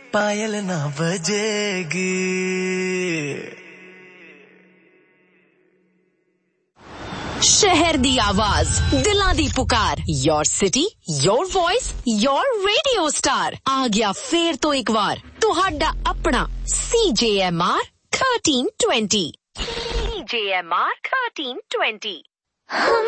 पायल ना बजेगी। शहर दी आवाज, दिलां दी पुकार, your city, your voice, your radio star. आ गया फेर तो एक बार तुहाडा अपना CJMR 1320। CJMR 1320।